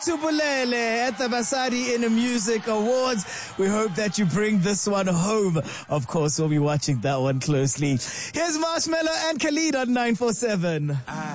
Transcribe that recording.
Sipulele at the Basadi in Music Awards. We hope that you bring this one home. Of course, we'll be watching that one closely. Here's Marshmello and Khalid on 947.